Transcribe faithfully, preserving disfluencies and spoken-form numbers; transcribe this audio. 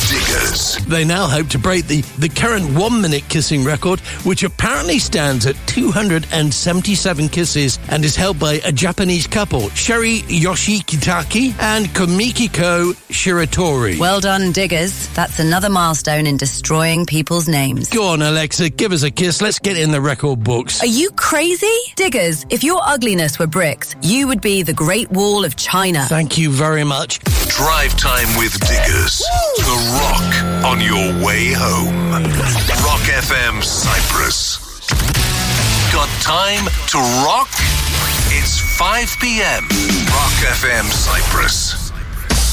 Diggers. They now hope to break the, the current one-minute kissing record, which apparently stands at two hundred seventy-seven kisses and is held by a Japanese couple, Sherry Yoshikitake and Komikiko Shiratori. Well done, Diggers. That's another milestone in destroying people's names. Go on, Alexa, give us a kiss. Let's get in the record books. Are you crazy? Diggers, if your ugliness were bricks, you would be the Great Wall of China. Thank you very much. Drive time with Diggers. Woo! The Rock on your way home. Rock F M Cyprus. Got time to rock? It's five p.m. Rock F M Cyprus.